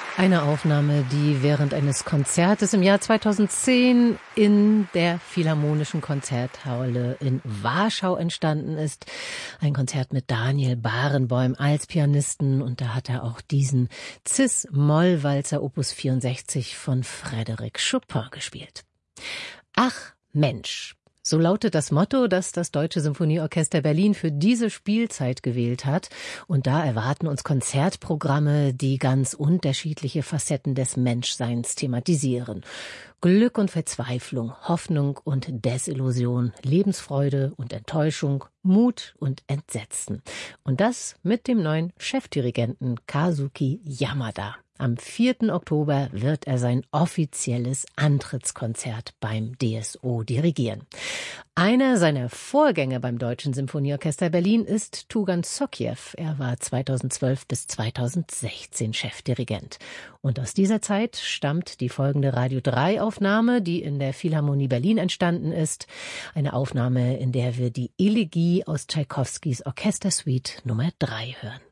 Eine Aufnahme, die während eines Konzertes im Jahr 2010 in der Philharmonischen Konzerthalle in Warschau entstanden ist. Ein Konzert mit Daniel Barenboim als Pianisten, und da hat er auch diesen Cis-Moll-Walzer Opus 64 von Frédéric Chopin gespielt. Ach Mensch! So lautet das Motto, das das Deutsche Symphonieorchester Berlin für diese Spielzeit gewählt hat. Und da erwarten uns Konzertprogramme, die ganz unterschiedliche Facetten des Menschseins thematisieren. Glück und Verzweiflung, Hoffnung und Desillusion, Lebensfreude und Enttäuschung, Mut und Entsetzen. Und das mit dem neuen Chefdirigenten Kazuki Yamada. Am 4. Oktober wird er sein offizielles Antrittskonzert beim DSO dirigieren. Einer seiner Vorgänger beim Deutschen Symphonieorchester Berlin ist Tugan Sokiew. Er war 2012 bis 2016 Chefdirigent. Und aus dieser Zeit stammt die folgende Radio 3 Aufnahme, die in der Philharmonie Berlin entstanden ist. Eine Aufnahme, in der wir die Elegie aus Tschaikowskis Orchestersuite Nummer 3 hören.